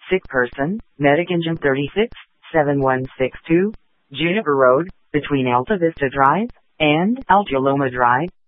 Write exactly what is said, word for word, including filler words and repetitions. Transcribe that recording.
sick person, Medic Engine thirty-six, seven one six two, Juniper Road, between Alta Vista Drive and Alta Loma Drive.